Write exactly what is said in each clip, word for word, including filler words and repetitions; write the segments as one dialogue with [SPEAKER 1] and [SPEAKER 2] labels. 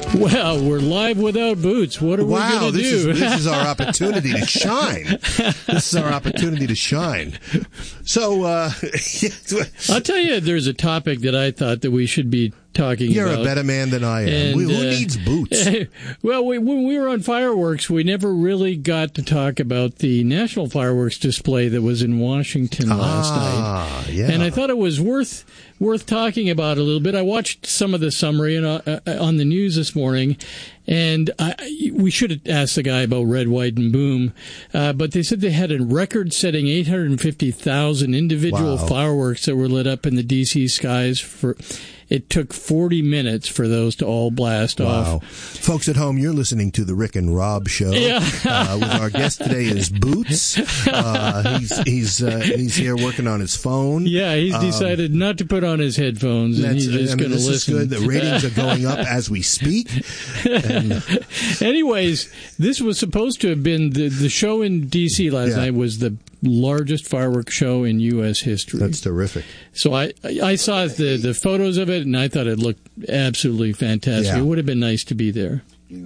[SPEAKER 1] Well, we're live without Boots. What are
[SPEAKER 2] wow,
[SPEAKER 1] we going to
[SPEAKER 2] do?
[SPEAKER 1] Wow,
[SPEAKER 2] this is our opportunity to shine. This is our opportunity to shine. So, uh,
[SPEAKER 1] I'll tell you, there's a topic that I thought that we should be talking
[SPEAKER 2] You're
[SPEAKER 1] about.
[SPEAKER 2] You're a better man than I am.
[SPEAKER 1] And,
[SPEAKER 2] we, who
[SPEAKER 1] uh,
[SPEAKER 2] needs Boots?
[SPEAKER 1] Well, we, when we were on fireworks, we never really got to talk about the national fireworks display that was in Washington last
[SPEAKER 2] ah,
[SPEAKER 1] night.
[SPEAKER 2] Yeah.
[SPEAKER 1] And I thought it was worth worth talking about a little bit. I watched some of the summary in, uh, on the news this morning, and I, we should have asked the guy about Red, White, and Boom, uh, but they said they had a record-setting eight hundred fifty thousand individual
[SPEAKER 2] wow.
[SPEAKER 1] fireworks that were lit up in the D C skies for... It took forty minutes for those to all blast
[SPEAKER 2] wow.
[SPEAKER 1] off.
[SPEAKER 2] Folks at home, you're listening to the Rick and Rob Show.
[SPEAKER 1] Yeah.
[SPEAKER 2] uh, with our guest today is Boots. Uh, he's he's uh, he's here working on his phone.
[SPEAKER 1] Yeah, he's um, decided not to put on his headphones, and he's just
[SPEAKER 2] I mean,
[SPEAKER 1] going to listen.
[SPEAKER 2] Is good. The ratings are going up as we speak. And,
[SPEAKER 1] anyways, this was supposed to have been the the show in D C last
[SPEAKER 2] yeah.
[SPEAKER 1] night was the largest fireworks show in U S history.
[SPEAKER 2] That's terrific.
[SPEAKER 1] So I I saw the the photos of it, and I thought it looked absolutely fantastic.
[SPEAKER 2] Yeah.
[SPEAKER 1] It would have been nice to be there.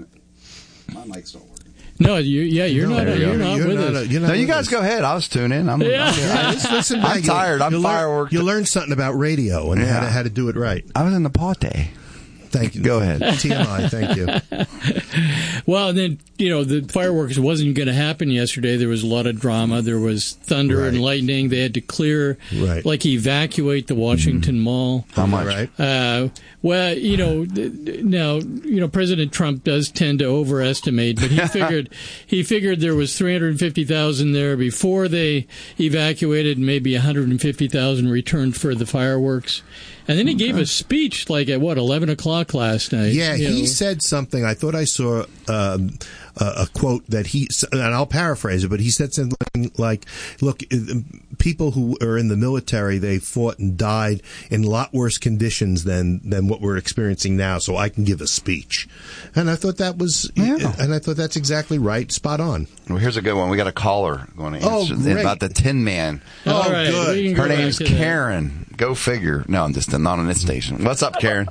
[SPEAKER 3] My mic's not working.
[SPEAKER 1] No, you, yeah, you're
[SPEAKER 2] no,
[SPEAKER 1] not.
[SPEAKER 2] you
[SPEAKER 1] You're not
[SPEAKER 2] you're
[SPEAKER 1] with
[SPEAKER 2] not
[SPEAKER 1] us.
[SPEAKER 2] A, you're not
[SPEAKER 3] no, you
[SPEAKER 2] with
[SPEAKER 3] guys
[SPEAKER 2] us.
[SPEAKER 3] go ahead. I'll just tune in. I'm,
[SPEAKER 1] yeah.
[SPEAKER 3] I'm,
[SPEAKER 2] yeah, just listen
[SPEAKER 3] I'm
[SPEAKER 2] back.
[SPEAKER 3] tired. I'm
[SPEAKER 2] you
[SPEAKER 3] fireworked.
[SPEAKER 2] Learn, you learned something about radio and
[SPEAKER 3] yeah.
[SPEAKER 2] how, to, how to do it right.
[SPEAKER 3] I was in the party.
[SPEAKER 2] Thank you.
[SPEAKER 3] Go ahead.
[SPEAKER 2] T M I, thank you.
[SPEAKER 1] Well, and then, you know, the fireworks wasn't going to happen yesterday. There was a lot of drama. There was thunder
[SPEAKER 2] right.
[SPEAKER 1] and lightning. They had to clear,
[SPEAKER 2] right.
[SPEAKER 1] like, evacuate the Washington mm-hmm. Mall.
[SPEAKER 3] How much?
[SPEAKER 2] Right.
[SPEAKER 1] Uh, well, you know, now, you know, President Trump does tend to overestimate, but he figured he figured there was three hundred fifty thousand there before they evacuated, and maybe one hundred fifty thousand returned for the fireworks. And then he gave a speech, like, at, what, eleven o'clock last night?
[SPEAKER 2] Yeah,
[SPEAKER 1] you
[SPEAKER 2] he
[SPEAKER 1] know.
[SPEAKER 2] said something. I thought I saw um, a, a quote that he, and I'll paraphrase it, but he said something like, look, people who are in the military, they fought and died in a lot worse conditions than, than what we're experiencing now, so I can give a speech. And I thought that was, yeah. and I thought that's exactly right, spot on.
[SPEAKER 3] Well, here's a good one. We got a caller going to
[SPEAKER 2] Oh,
[SPEAKER 3] answer
[SPEAKER 2] great.
[SPEAKER 3] about the Tin Man.
[SPEAKER 1] Oh,
[SPEAKER 2] Oh,
[SPEAKER 1] right.
[SPEAKER 2] good.
[SPEAKER 1] We can go
[SPEAKER 3] Her
[SPEAKER 1] back
[SPEAKER 3] name's
[SPEAKER 1] to that.
[SPEAKER 3] Karen. Go figure. No, I'm just not on this station. What's up, Karen?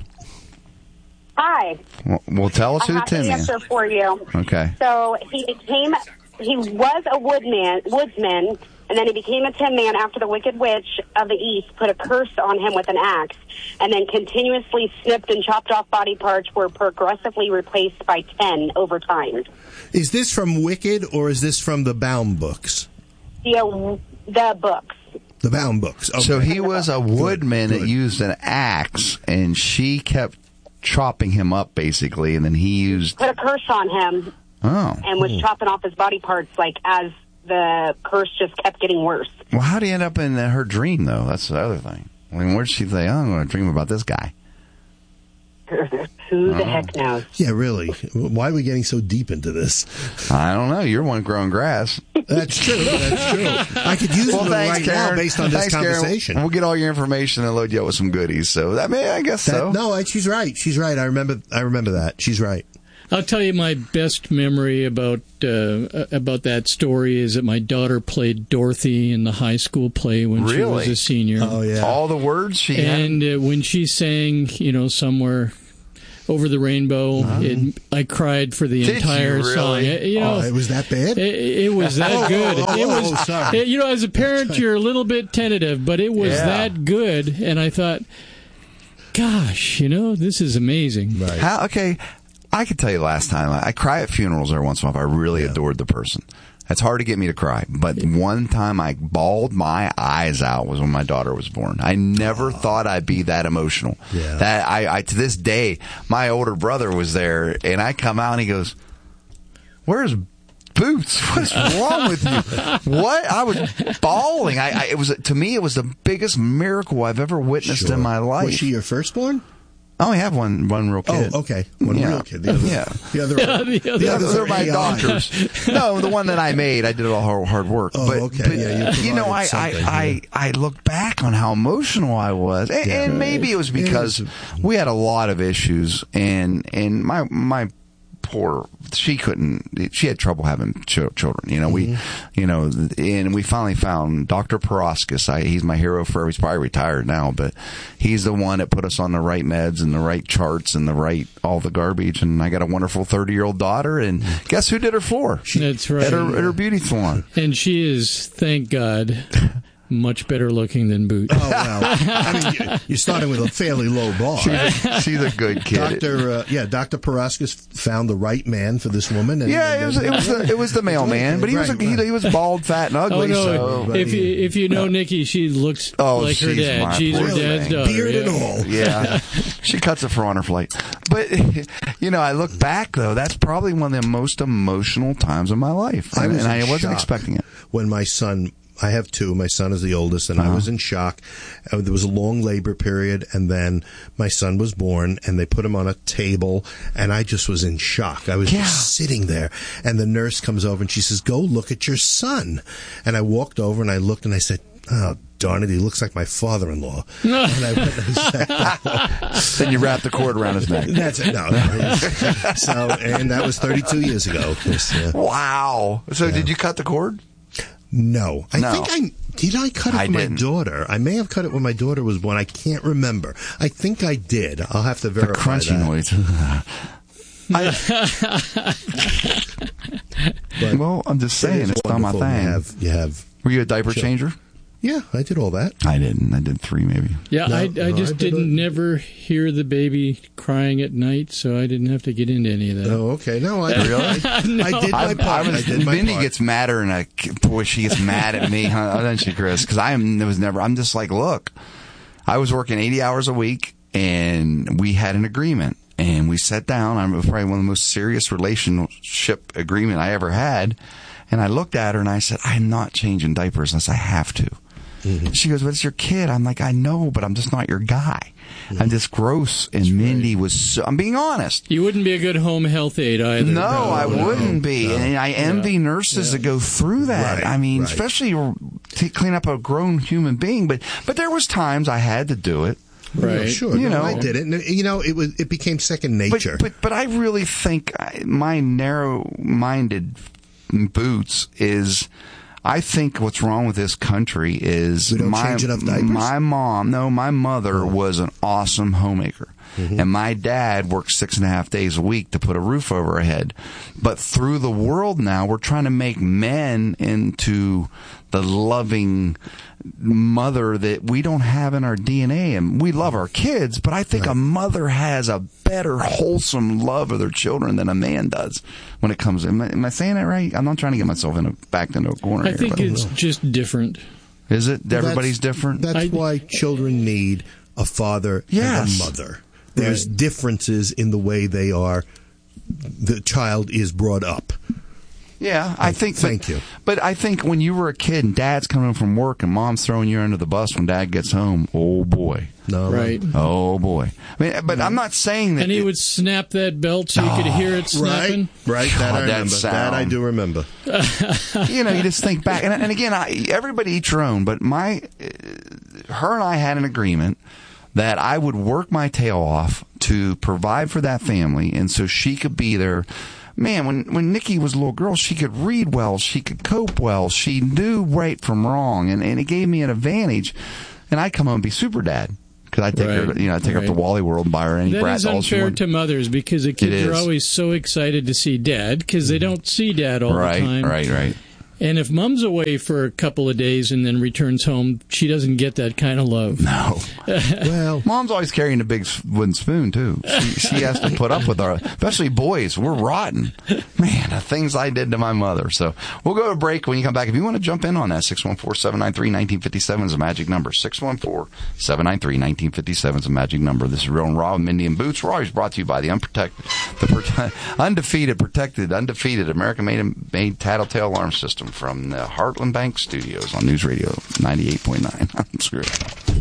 [SPEAKER 4] Hi.
[SPEAKER 3] Well, well tell us
[SPEAKER 4] I
[SPEAKER 3] who the
[SPEAKER 4] have
[SPEAKER 3] Tin
[SPEAKER 4] an
[SPEAKER 3] Man.
[SPEAKER 4] answer for you.
[SPEAKER 3] Okay.
[SPEAKER 4] So he became, he was a woodman, woodsman, and then he became a tin man after the Wicked Witch of the East put a curse on him with an axe, and then continuously snipped and chopped off body parts were progressively replaced by ten over time.
[SPEAKER 2] Is this from Wicked, or is this from the Baum books?
[SPEAKER 4] The, uh, the books.
[SPEAKER 2] The Baum books. Okay.
[SPEAKER 3] So he was a woodman
[SPEAKER 2] Good,
[SPEAKER 3] that
[SPEAKER 2] good.
[SPEAKER 3] used an axe, and she kept chopping him up, basically, and then he used...
[SPEAKER 4] Put a curse on him
[SPEAKER 3] Oh.
[SPEAKER 4] and was chopping off his body parts, like, as the curse just kept getting worse.
[SPEAKER 3] Well, how did he end up in her dream, though? That's the other thing. I mean, where'd she say, oh, I'm going to dream about this guy?
[SPEAKER 4] Who the heck knows?
[SPEAKER 2] Yeah, really. Why are we getting so deep into this?
[SPEAKER 3] I don't know. You're one growing grass.
[SPEAKER 2] That's true. That's true. I could use
[SPEAKER 3] Well,
[SPEAKER 2] it
[SPEAKER 3] thanks,
[SPEAKER 2] right
[SPEAKER 3] Karen.
[SPEAKER 2] now based on this
[SPEAKER 3] Thanks, Karen.
[SPEAKER 2] conversation.
[SPEAKER 3] We'll get all your information and load you up with some goodies. So, I mean, I guess
[SPEAKER 2] That-
[SPEAKER 3] so.
[SPEAKER 2] No, I, she's right. She's right. I remember. I remember that. She's right.
[SPEAKER 1] I'll tell you my best memory about uh, about that story is that my daughter played Dorothy in the high school play when she
[SPEAKER 3] Really?
[SPEAKER 1] was a senior.
[SPEAKER 2] Oh yeah.
[SPEAKER 3] All the words she
[SPEAKER 1] And
[SPEAKER 3] had.
[SPEAKER 1] uh, when she sang, you know, somewhere over the rainbow, it, I cried for the
[SPEAKER 3] Did
[SPEAKER 1] entire
[SPEAKER 3] you
[SPEAKER 1] song.
[SPEAKER 3] really?
[SPEAKER 1] It, you know,
[SPEAKER 2] Oh, it was that bad?
[SPEAKER 1] it, it was that
[SPEAKER 2] Oh,
[SPEAKER 1] good.
[SPEAKER 2] oh, oh,
[SPEAKER 1] it was,
[SPEAKER 2] oh, sorry.
[SPEAKER 1] it- you know, as a parent, you're a little bit tentative, but it was
[SPEAKER 3] Yeah.
[SPEAKER 1] that good, and I thought, gosh, you know, this is amazing.
[SPEAKER 2] Right.
[SPEAKER 3] How, okay, I could tell you last time, I, I cry at funerals every once in a while if I really
[SPEAKER 2] Yeah.
[SPEAKER 3] adored the person. It's hard to get me to cry, but one time I bawled my eyes out was when my daughter was born. I never oh. thought I'd be that emotional.
[SPEAKER 2] Yeah.
[SPEAKER 3] That I, I to this day, my older brother was there, and I come out and he goes, "Where's Boots? What's wrong with you?" What? I was bawling. I, I it was to me it was the biggest miracle I've ever witnessed
[SPEAKER 2] Sure.
[SPEAKER 3] in my life.
[SPEAKER 2] Was she your firstborn?
[SPEAKER 3] I only have one one real kid.
[SPEAKER 2] Oh, okay. One
[SPEAKER 3] Yeah.
[SPEAKER 2] real kid. The other,
[SPEAKER 3] Yeah.
[SPEAKER 2] the other,
[SPEAKER 1] Yeah, the other-
[SPEAKER 2] the others
[SPEAKER 3] They're
[SPEAKER 2] are
[SPEAKER 3] my
[SPEAKER 2] A I.
[SPEAKER 3] daughters. No, the one that I made, I did all hard, hard work.
[SPEAKER 2] Oh,
[SPEAKER 3] but,
[SPEAKER 2] okay.
[SPEAKER 3] but
[SPEAKER 2] Yeah, you
[SPEAKER 3] you know, I,
[SPEAKER 2] provided
[SPEAKER 3] I,
[SPEAKER 2] something,
[SPEAKER 3] I, I look back on how emotional I was, and,
[SPEAKER 2] Yeah.
[SPEAKER 3] and maybe it was because
[SPEAKER 2] It
[SPEAKER 3] we had a lot of issues, and and my my poor, she couldn't, she had trouble having ch- children. You know, mm-hmm. we, you know, and we finally found Doctor Paraskis. I, he's my hero for, he's probably retired now, but he's the one that put us on the right meds and the right charts and the right, all the garbage. And I got a wonderful thirty year old daughter. And guess who did her floor? She,
[SPEAKER 1] That's right.
[SPEAKER 3] At her, at her beauty salon.
[SPEAKER 1] And she is, thank God, much better looking than Boots.
[SPEAKER 2] Oh, well. I mean, you're starting with a fairly low bar.
[SPEAKER 3] She's, she's a good kid.
[SPEAKER 2] Doctor Uh, yeah, Doctor Paraskis found the right man for this woman. And,
[SPEAKER 3] yeah,
[SPEAKER 2] and,
[SPEAKER 3] it was, it was the, it was the mailman, but he was
[SPEAKER 2] right,
[SPEAKER 3] a, he,
[SPEAKER 2] right.
[SPEAKER 3] he was bald, fat, and ugly.
[SPEAKER 1] Oh, no.
[SPEAKER 3] So.
[SPEAKER 1] If you, if you know Nikki, she looks
[SPEAKER 3] Oh,
[SPEAKER 1] like her
[SPEAKER 3] she's
[SPEAKER 1] dad.
[SPEAKER 3] my
[SPEAKER 1] She's her
[SPEAKER 3] poor
[SPEAKER 1] dad's
[SPEAKER 3] thing.
[SPEAKER 1] daughter.
[SPEAKER 2] Beard
[SPEAKER 1] yeah.
[SPEAKER 2] and all.
[SPEAKER 3] Yeah, she cuts it for honor flight. But, you know, I look back, though, that's probably one of the most emotional times of my life.
[SPEAKER 2] I
[SPEAKER 3] And,
[SPEAKER 2] was
[SPEAKER 3] and
[SPEAKER 2] in
[SPEAKER 3] I wasn't
[SPEAKER 2] shock
[SPEAKER 3] expecting it.
[SPEAKER 2] when my son. I have two. My son is the oldest, and
[SPEAKER 3] Uh-huh.
[SPEAKER 2] I was in shock. Uh, there was a long labor period, and then my son was born, and they put him on a table, and I just was in shock. I was
[SPEAKER 3] Yeah.
[SPEAKER 2] just sitting there, and the nurse comes over, and she says, "Go look at your son." And I walked over, and I looked, and I said, "Oh, darn it, he looks like my father-in-law." And I went and said,
[SPEAKER 3] Then you wrap the cord around his neck.
[SPEAKER 2] that's it. No. So, and that was thirty-two years ago. Of course, yeah.
[SPEAKER 3] Wow. So
[SPEAKER 2] Yeah.
[SPEAKER 3] did you cut the cord?
[SPEAKER 2] No. I
[SPEAKER 3] No.
[SPEAKER 2] think I... Did I cut it
[SPEAKER 3] I
[SPEAKER 2] with my
[SPEAKER 3] didn't.
[SPEAKER 2] daughter? I may have cut it when my daughter was born. I can't remember. I think I did. I'll have to
[SPEAKER 3] The
[SPEAKER 2] verify
[SPEAKER 3] crunchy
[SPEAKER 2] that.
[SPEAKER 3] noise.
[SPEAKER 2] But
[SPEAKER 3] Well, I'm just
[SPEAKER 2] it
[SPEAKER 3] saying,
[SPEAKER 2] is
[SPEAKER 3] it's not my
[SPEAKER 2] wonderful.
[SPEAKER 3] thing.
[SPEAKER 2] You have, you have...
[SPEAKER 3] Were you a diaper
[SPEAKER 2] Sure.
[SPEAKER 3] changer?
[SPEAKER 2] Yeah, I did all that.
[SPEAKER 3] I didn't. I did three, maybe.
[SPEAKER 1] Yeah,
[SPEAKER 2] No,
[SPEAKER 1] I, I
[SPEAKER 2] no,
[SPEAKER 1] just
[SPEAKER 2] I did
[SPEAKER 1] didn't
[SPEAKER 2] it.
[SPEAKER 1] never hear the baby crying at night, so I didn't have to get into any of that.
[SPEAKER 2] Oh, okay. No, I
[SPEAKER 3] Really?
[SPEAKER 2] I, I did my
[SPEAKER 3] I,
[SPEAKER 2] part.
[SPEAKER 3] I
[SPEAKER 2] I,
[SPEAKER 3] was,
[SPEAKER 2] did my
[SPEAKER 3] Mindy
[SPEAKER 2] part.
[SPEAKER 3] gets madder, and I, boy, she gets mad at me, huh? Doesn't she, Chris? Because I am, there was never. I'm just like, look, I was working eighty hours a week, and we had an agreement, and we sat down. I was probably one of the most serious relationship agreement I ever had, and I looked at her and I said, I'm not changing diapers unless I have to. Mm-hmm. She goes, but it's your kid. I'm like, I know, but I'm just not your guy. Mm-hmm. I'm just gross. And That's Mindy right. was so, I'm being honest.
[SPEAKER 1] You wouldn't be a good home health aide either.
[SPEAKER 3] No,
[SPEAKER 1] probably.
[SPEAKER 3] I wouldn't be.
[SPEAKER 2] No.
[SPEAKER 3] And I envy
[SPEAKER 1] Yeah.
[SPEAKER 3] nurses
[SPEAKER 1] Yeah.
[SPEAKER 3] that go through that.
[SPEAKER 2] Right,
[SPEAKER 3] I mean,
[SPEAKER 2] right.
[SPEAKER 3] especially to clean up a grown human being. But, but there was times I had to do it.
[SPEAKER 2] Yeah,
[SPEAKER 1] Right.
[SPEAKER 2] sure.
[SPEAKER 3] You
[SPEAKER 2] no,
[SPEAKER 3] know.
[SPEAKER 2] I did it. And, you know, it was it became second nature.
[SPEAKER 3] But, but, but I really think I- my narrow-minded boots is... I think what's wrong with this country is
[SPEAKER 2] We don't
[SPEAKER 3] my,
[SPEAKER 2] change enough diapers?
[SPEAKER 3] my mom, no, my mother
[SPEAKER 2] Oh.
[SPEAKER 3] was an awesome homemaker. Mm-hmm. And my dad worked six and a half days a week to put a roof over our head. But through the world now, we're trying to make men into the loving mother that we don't have in our D N A. And we love our kids, but I think
[SPEAKER 2] Right.
[SPEAKER 3] a mother has a better, wholesome love of their children than a man does when it comes. Am I, am I saying that right? I'm not trying to get myself in a, backed into a corner
[SPEAKER 1] I
[SPEAKER 3] here.
[SPEAKER 1] think
[SPEAKER 3] but-
[SPEAKER 1] it's just different.
[SPEAKER 3] Is it?
[SPEAKER 2] Well,
[SPEAKER 3] Everybody's
[SPEAKER 2] that's-
[SPEAKER 3] different?
[SPEAKER 2] That's
[SPEAKER 1] I-
[SPEAKER 2] why children need a father
[SPEAKER 3] Yes.
[SPEAKER 2] and a mother. There's differences in the way they are. The child is brought up.
[SPEAKER 3] Yeah, I think.
[SPEAKER 2] Thank
[SPEAKER 3] but,
[SPEAKER 2] you.
[SPEAKER 3] But I think when you were a kid and dad's coming home from work and mom's throwing you under the bus when dad gets home, oh boy.
[SPEAKER 2] No,
[SPEAKER 1] Right.
[SPEAKER 3] Oh boy. I mean, but I'm not saying that.
[SPEAKER 1] And he
[SPEAKER 3] it-
[SPEAKER 1] would snap that belt so you could hear it snapping.
[SPEAKER 2] Right, right. That
[SPEAKER 3] God,
[SPEAKER 2] I
[SPEAKER 3] that
[SPEAKER 2] remember. That I
[SPEAKER 3] sound.
[SPEAKER 2] do remember.
[SPEAKER 3] you know, you just think back. And, and again, I, everybody each their own, but my, uh, her and I had an agreement that I would work my tail off to provide for that family, and so she could be there. Man, when when Nikki was a little girl, she could read well, she could cope well, she knew right from wrong, and, and it gave me an advantage. And I'd come home and be super dad because I take her,
[SPEAKER 1] Right,
[SPEAKER 3] you know, I take her
[SPEAKER 1] right.
[SPEAKER 3] up to Wally World and buy her any
[SPEAKER 1] That
[SPEAKER 3] brat
[SPEAKER 1] is
[SPEAKER 3] dolls she
[SPEAKER 1] unfair
[SPEAKER 3] wanted.
[SPEAKER 1] to mothers because the kids
[SPEAKER 3] It
[SPEAKER 1] are
[SPEAKER 3] is.
[SPEAKER 1] always so excited to see dad because they don't see dad all
[SPEAKER 3] Right,
[SPEAKER 1] the time.
[SPEAKER 3] right, right.
[SPEAKER 1] And if mom's away for a couple of days and then returns home, she doesn't get that kind of love.
[SPEAKER 3] No.
[SPEAKER 2] Well,
[SPEAKER 3] Mom's always carrying a big s- wooden spoon, too. She, she has to put up with our, especially boys. We're rotten. Man, the things I did to my mother. So we'll go to break. When you come back, if you want to jump in on that, six one four, seven nine three, one nine five seven is a magic number. six one four, seven nine three, one nine five seven is a magic number. This is Real and Raw with Mindy and Boots. We're always brought to you by the unprotected, the prote- undefeated, protected, undefeated American-made made Tattletale alarm system from the Heartland Bank Studios on News Radio ninety-eight point nine. I'm screwed.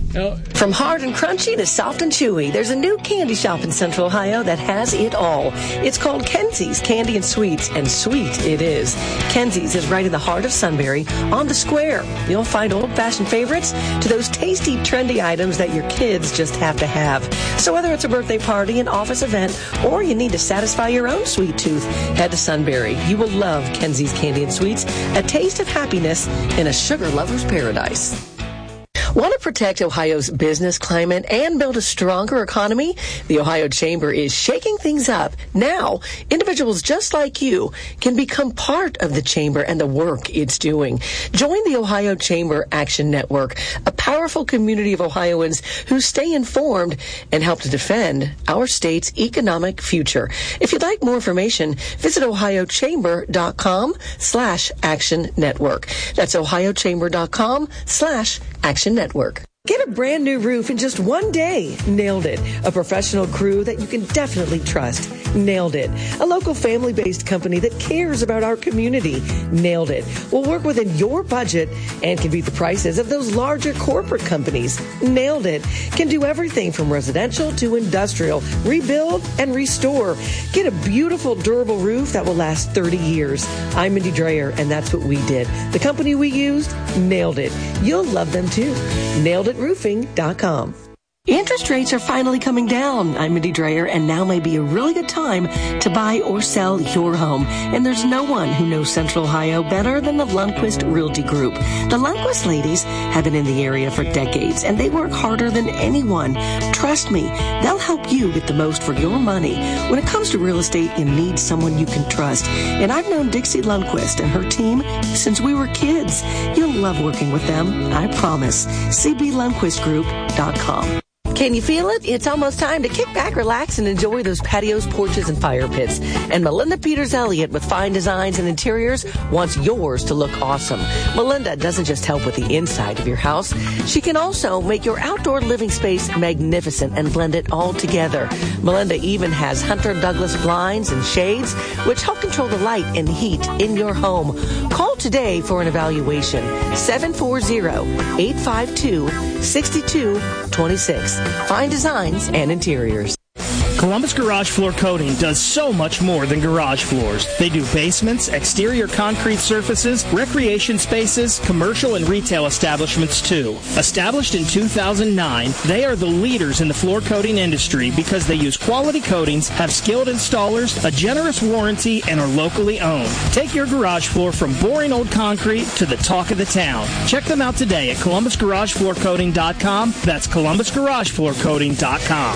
[SPEAKER 1] Oh.
[SPEAKER 5] From hard and crunchy to soft and chewy, there's a new candy shop in Central Ohio that has it all. It's called Kenzie's Candy and Sweets, and sweet it is. Kenzie's is right in the heart of Sunbury, on the square. You'll find old-fashioned favorites to those tasty, trendy items that your kids just have to have. So whether it's a birthday party, an office event, or you need to satisfy your own sweet tooth, head to Sunbury. You will love Kenzie's Candy and Sweets, a taste of happiness in a sugar lover's paradise. Want to protect Ohio's business climate and build a stronger economy? The Ohio Chamber is shaking things up. Now, individuals just like you can become part of the Chamber and the work it's doing. Join the Ohio Chamber Action Network, a powerful community of Ohioans who stay informed and help to defend our state's economic future. If you'd like more information, visit ohiochamber.com slash action network. That's ohiochamber.com slash action network. Get a brand new roof in just one day. Nailed It. A professional crew that you can definitely trust. Nailed It. A local family-based company that cares about our community. Nailed It. Will work within your budget and can beat the prices of those larger corporate companies. Nailed It. Can do everything from residential to industrial. Rebuild and restore. Get a beautiful, durable roof that will last thirty years. I'm Mindy Dreyer, and that's what we did. The company we used, Nailed It. You'll love them too. nailed it roofing dot com. Interest rates are finally coming down. I'm Mindy Dreyer, and now may be a really good time to buy or sell your home. And there's no one who knows Central Ohio better than the Lundquist Realty Group. The Lundquist ladies have been in the area for decades, and they work harder than anyone. Trust me, they'll help you get the most for your money. When it comes to real estate, you need someone you can trust. And I've known Dixie Lundquist and her team since we were kids. You'll love working with them, I promise. c b lundquist group dot com. Can you feel it? It's almost time to kick back, relax, and enjoy those patios, porches, and fire pits. And Melinda Peters Elliott with Fine Designs and Interiors wants yours to look awesome. Melinda doesn't just help with the inside of your house. She can also make your outdoor living space magnificent and blend it all together. Melinda even has Hunter Douglas blinds and shades, which help control the light and heat in your home. Call today for an evaluation. seven four zero, eight five two, six two two six. Fine Designs and Interiors.
[SPEAKER 6] Columbus Garage Floor Coating does so much more than garage floors. They do basements, exterior concrete surfaces, recreation spaces, commercial and retail establishments too. Established in two thousand nine, they are the leaders in the floor coating industry because they use quality coatings, have skilled installers, a generous warranty, and are locally owned. Take your garage floor from boring old concrete to the talk of the town. Check them out today at columbus garage floor coating dot com. That's columbus garage floor coating dot com.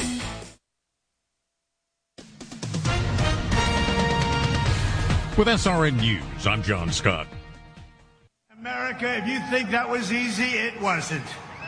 [SPEAKER 7] With S R N News, I'm John Scott.
[SPEAKER 8] America, if you think that was easy, it wasn't.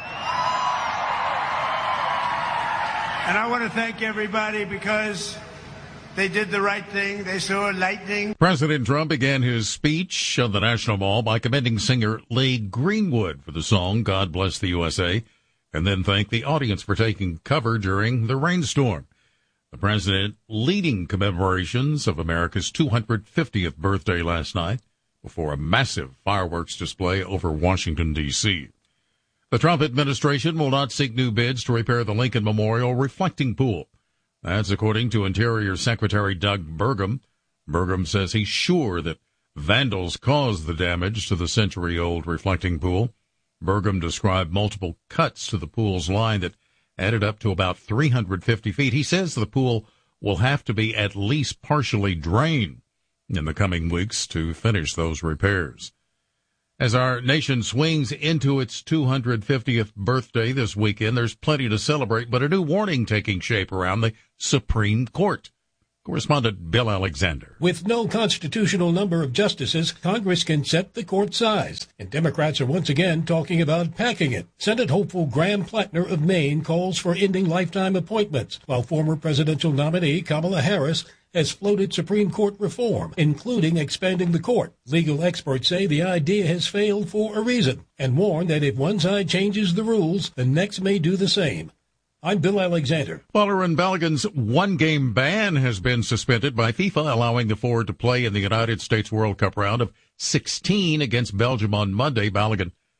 [SPEAKER 8] And I want to thank everybody because they did the right thing. They saw lightning.
[SPEAKER 7] President Trump began his speech on the National Mall by commending singer Lee Greenwood for the song God Bless the U S A, and then thanked the audience for taking cover during the rainstorm. The president leading commemorations of America's two hundred fiftieth birthday last night before a massive fireworks display over Washington, D C The Trump administration will not seek new bids to repair the Lincoln Memorial reflecting pool. That's according to Interior Secretary Doug Burgum. Burgum says he's sure that vandals caused the damage to the century-old reflecting pool. Burgum described multiple cuts to the pool's line that added up to about three hundred fifty feet. He says the pool will have to be at least partially drained in the coming weeks to finish those repairs. As our nation swings into its two hundred fiftieth birthday this weekend, there's plenty to celebrate, but a new warning taking shape around the Supreme Court. Correspondent Bill Alexander.
[SPEAKER 9] With no constitutional number of justices, Congress can set the court size, and Democrats are once again talking about packing it. Senate hopeful Graham Plattner of Maine calls for ending lifetime appointments, while former presidential nominee Kamala Harris has floated Supreme Court reform, including expanding the court. Legal experts say the idea has failed for a reason, and warn that if one side changes the rules, the next may do the same. I'm Bill Alexander. Folarin Balogun's one-game ban has been suspended by FIFA, allowing the forward to play in the United States World Cup round of sixteen against Belgium on Monday. Balogun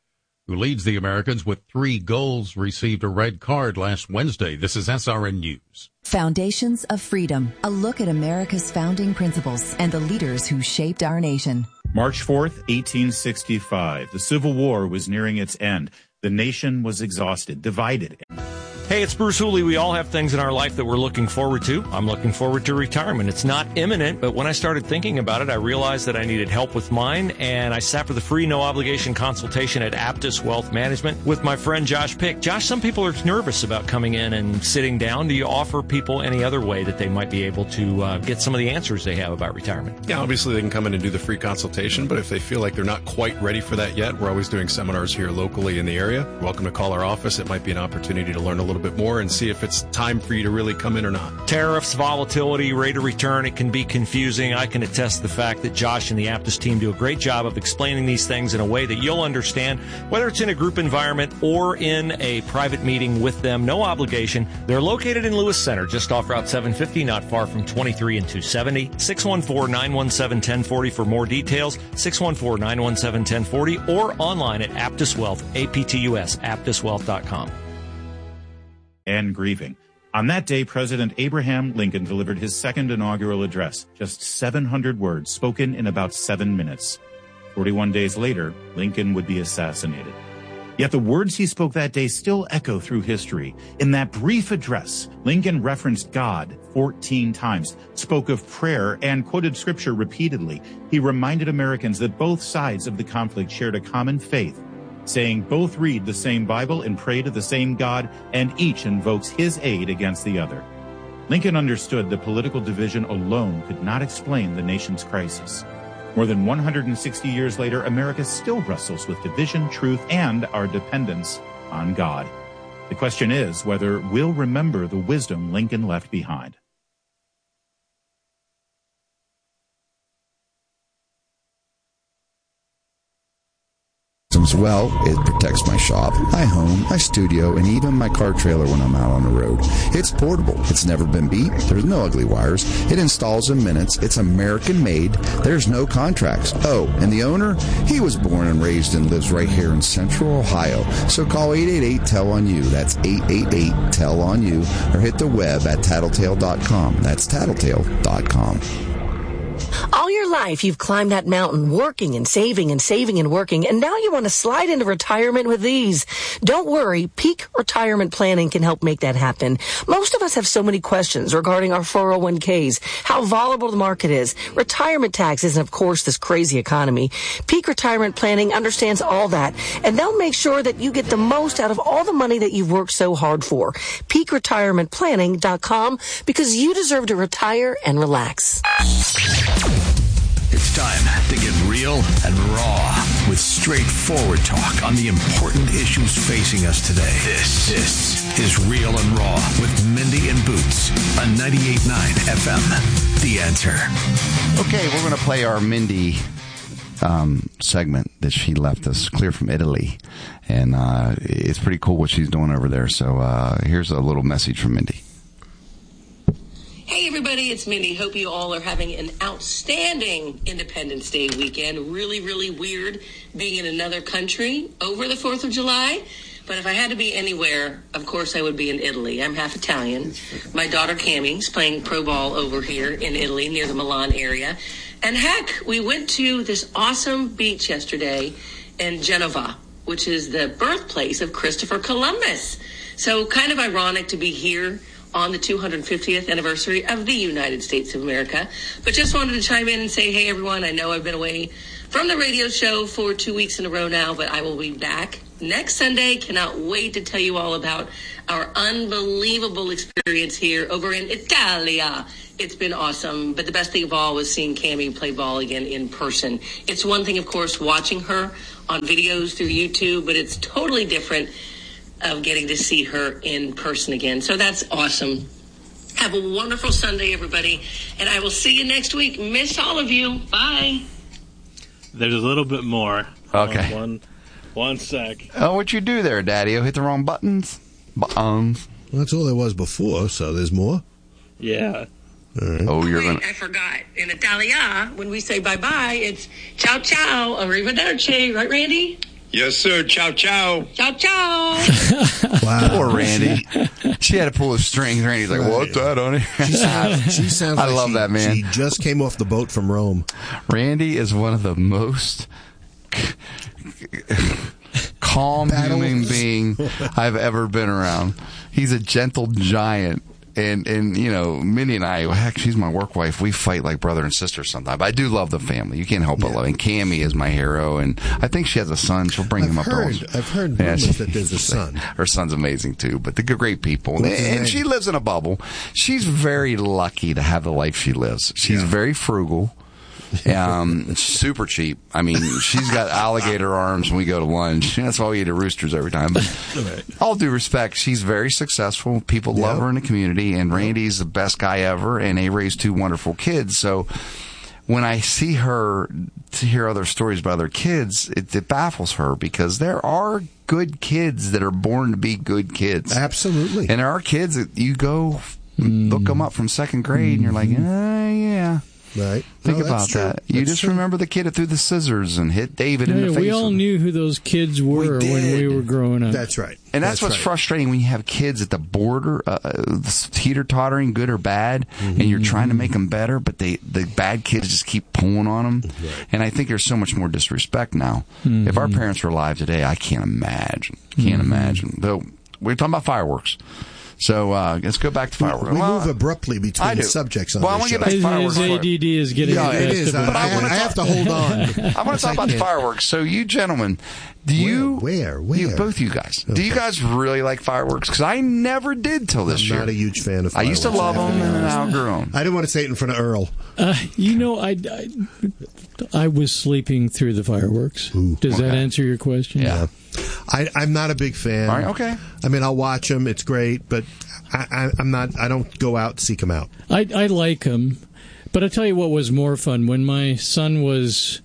[SPEAKER 7] who leads the Americans with three goals, received a red card last Wednesday. This is S R N News.
[SPEAKER 10] Foundations of Freedom, a look at America's founding principles and the leaders who shaped our nation.
[SPEAKER 11] March fourth, eighteen sixty-five. The Civil War was nearing its end. The nation was exhausted, divided.
[SPEAKER 12] Hey, it's Bruce Hooley. We all have things in our life that we're looking forward to. I'm looking forward to retirement. It's not imminent, but when I started thinking about it, I realized that I needed help with mine, and I sat for the free, no-obligation consultation at Aptus Wealth Management with my friend Josh Pick. Josh, some people are nervous about coming in and sitting down. Do you offer people any other way that they might be able to uh, get some of the answers they have about retirement?
[SPEAKER 13] Yeah, obviously they can come in and do the free consultation, but if they feel like they're not quite ready for that yet, we're always doing seminars here locally in the area. You're welcome to call our office. It might be an opportunity to learn a little bit more and see if it's time for you to really come in or not.
[SPEAKER 12] Tariffs, volatility, rate of return, it can be confusing. I can attest to the fact that Josh and the Aptus team do a great job of explaining these things in a way that you'll understand, whether it's in a group environment or in a private meeting with them. No obligation. They're located in Lewis Center, just off Route seven fifty, not far from twenty-three and two seventy. six one four, nine one seven, one zero four zero for more details. six one four, nine one seven, one zero four zero or online at Aptus Wealth, A P T U S, aptus wealth dot com.
[SPEAKER 11] And grieving. On that day, President Abraham Lincoln delivered his second inaugural address, just seven hundred words spoken in about seven minutes. forty-one days later, Lincoln would be assassinated. Yet the words he spoke that day still echo through history. In that brief address, Lincoln referenced God fourteen times, spoke of prayer, and quoted scripture repeatedly. He reminded Americans that both sides of the conflict shared a common faith, saying both read the same Bible and pray to the same God, and each invokes his aid against the other. Lincoln understood that political division alone could not explain the nation's crisis. More than one hundred sixty years later, America still wrestles with division, truth, and our dependence on God. The question is whether we'll remember the wisdom Lincoln left behind.
[SPEAKER 14] Well, it protects my shop, my home, my studio, and even my car trailer when I'm out on the road. It's portable. It's never been beat. There's no ugly wires. It installs in minutes. It's American made. There's no contracts. Oh, and the owner? He was born and raised and lives right here in Central Ohio. So call eight eight eight, T E L on you. That's eight eight eight, T E L on you. Or hit the web at tattletale dot com. That's tattletale dot com.
[SPEAKER 5] All your life, you've climbed that mountain, working and saving and saving and working, and now you want to slide into retirement with ease. Don't worry, Peak Retirement Planning can help make that happen. Most of us have so many questions regarding our four oh one k's, how volatile the market is, retirement taxes, and of course, this crazy economy. Peak Retirement Planning understands all that, and they'll make sure that you get the most out of all the money that you've worked so hard for. peak retirement planning dot com, because you deserve to retire and relax.
[SPEAKER 15] It's time to get real and raw with straightforward talk on the important issues facing us today. This, this is Real and Raw with Mindy and Boots on ninety-eight point nine F M. The Answer.
[SPEAKER 3] Okay, we're going to play our Mindy um, segment that she left us clear from Italy. And uh, it's pretty cool what she's doing over there. So uh, here's a little message from Mindy.
[SPEAKER 16] Hey everybody, it's Mindy. Hope you all are having an outstanding Independence Day weekend. Really, really weird being in another country over the fourth of July. But if I had to be anywhere, of course I would be in Italy. I'm half Italian. My daughter Cammie's playing pro ball over here in Italy near the Milan area. And heck, we went to this awesome beach yesterday in Genova, which is the birthplace of Christopher Columbus. So kind of ironic to be here on the two hundred fiftieth anniversary of the United States of America. But just wanted to chime in and say, hey, everyone, I know I've been away from the radio show for two weeks in a row now, but I will be back next Sunday. Cannot wait to tell you all about our unbelievable experience here over in Italia. It's been awesome. But the best thing of all was seeing Cammie play ball again in person. It's one thing, of course, watching her on videos through YouTube, but it's totally different of getting to see her in person again. So that's awesome. Have a wonderful Sunday, everybody, and I will see you next week. Miss all of you. Bye.
[SPEAKER 17] There's a little bit more.
[SPEAKER 3] Okay.
[SPEAKER 17] One, one, one sec.
[SPEAKER 3] Oh, what you do there, Daddy? Hit the wrong buttons? Buttons.
[SPEAKER 2] Well, that's all there was before, so there's more.
[SPEAKER 17] Yeah.
[SPEAKER 2] All right.
[SPEAKER 3] Oh, you're
[SPEAKER 16] Wait,
[SPEAKER 3] gonna.
[SPEAKER 16] I forgot. In Italia, when we say bye-bye, it's ciao ciao, arrivederci. Right, Randy?
[SPEAKER 18] Yes, sir. Ciao, ciao.
[SPEAKER 16] Ciao, ciao.
[SPEAKER 2] Wow.
[SPEAKER 3] Poor Randy. She had to pull his strings. Randy's like,
[SPEAKER 2] Right.
[SPEAKER 3] "What's that, honey?"
[SPEAKER 2] She sounds, she sounds
[SPEAKER 3] I
[SPEAKER 2] like
[SPEAKER 3] love
[SPEAKER 2] she,
[SPEAKER 3] that, man.
[SPEAKER 2] She just came off the boat from Rome.
[SPEAKER 3] Randy is one of the most calm
[SPEAKER 2] Battle.
[SPEAKER 3] human being I've ever been around. He's a gentle giant. And, and you know, Mindy and I, heck, she's my work wife. We fight like brother and sister sometimes. But I do love the family. You can't help but love it. And Cammie is my hero. And I think she has a son. She'll bring
[SPEAKER 2] I've
[SPEAKER 3] him up.
[SPEAKER 2] heard,
[SPEAKER 3] also.
[SPEAKER 2] I've heard
[SPEAKER 3] Yeah,
[SPEAKER 2] rumors
[SPEAKER 3] she-
[SPEAKER 2] that there's a son.
[SPEAKER 3] Her son's amazing, too. But they're great people. And,
[SPEAKER 2] What's his
[SPEAKER 3] and
[SPEAKER 2] name?
[SPEAKER 3] she lives in a bubble. She's very lucky to have the life she lives. She's
[SPEAKER 2] Yeah.
[SPEAKER 3] very frugal. Um, super cheap. I mean, she's got alligator arms when we go to lunch. That's why we eat at Roosters every time. But all due respect, she's very successful. People love
[SPEAKER 2] Yep.
[SPEAKER 3] her in the community, and Randy's the best guy ever, and they raised two wonderful kids. So when I see her, to hear other stories about other kids, it, it baffles her because there are good kids that are born to be good kids.
[SPEAKER 2] Absolutely.
[SPEAKER 3] And there are kids that you go look them up from second grade, and you're like, ah, yeah.
[SPEAKER 2] Right.
[SPEAKER 3] Think
[SPEAKER 2] No, that's
[SPEAKER 3] about
[SPEAKER 2] true.
[SPEAKER 3] that. You
[SPEAKER 2] That's
[SPEAKER 3] just
[SPEAKER 2] true.
[SPEAKER 3] remember the kid that threw the scissors and hit David in
[SPEAKER 1] Yeah,
[SPEAKER 3] the face.
[SPEAKER 1] we all knew who those kids were when we were growing up.
[SPEAKER 2] That's right.
[SPEAKER 3] And that's,
[SPEAKER 2] That's
[SPEAKER 3] what's
[SPEAKER 2] right.
[SPEAKER 3] frustrating when you have kids at the border, uh, teeter tottering, good or bad, and you're trying to make them better, but they the bad kids just keep pulling on them.
[SPEAKER 2] Right.
[SPEAKER 3] And I think there's so much more disrespect now.
[SPEAKER 1] Mm-hmm.
[SPEAKER 3] If our parents were alive today, I can't imagine. Can't
[SPEAKER 2] Mm-hmm.
[SPEAKER 3] imagine. Though we're talking about fireworks. So uh, let's go back to fireworks.
[SPEAKER 2] We
[SPEAKER 3] Well,
[SPEAKER 2] move abruptly
[SPEAKER 3] I
[SPEAKER 2] between
[SPEAKER 3] do.
[SPEAKER 2] the subjects on
[SPEAKER 3] Well, I
[SPEAKER 2] this
[SPEAKER 3] want to
[SPEAKER 2] show.
[SPEAKER 3] get back to
[SPEAKER 1] His,
[SPEAKER 3] fireworks.
[SPEAKER 1] his A D D is getting
[SPEAKER 2] Yeah,
[SPEAKER 1] the
[SPEAKER 2] it
[SPEAKER 1] best
[SPEAKER 2] is.
[SPEAKER 1] of him.
[SPEAKER 2] I, I, I have to hold on.
[SPEAKER 3] I want to talk about the fireworks. So you gentlemen, do you...
[SPEAKER 2] Where? Where?
[SPEAKER 3] You, both you guys. Do you guys really like fireworks? Because I never did till this
[SPEAKER 2] I'm
[SPEAKER 3] year.
[SPEAKER 2] not a huge fan of
[SPEAKER 3] I used to
[SPEAKER 2] fireworks,
[SPEAKER 3] love
[SPEAKER 2] I have
[SPEAKER 3] them,
[SPEAKER 2] to be
[SPEAKER 3] and then I
[SPEAKER 2] honest.
[SPEAKER 3] outgrew them.
[SPEAKER 2] I didn't want to say it in front of Earl.
[SPEAKER 1] Uh, you know, I, I, I was sleeping through the fireworks. Does that
[SPEAKER 3] okay.
[SPEAKER 1] answer your question?
[SPEAKER 3] Yeah.
[SPEAKER 2] I, I'm not a big fan.
[SPEAKER 3] All right, okay.
[SPEAKER 2] I mean, I'll watch them. It's great, but I, I, I'm not. I don't go out and seek them out.
[SPEAKER 1] I, I like them, but I tell you what was more fun when my son was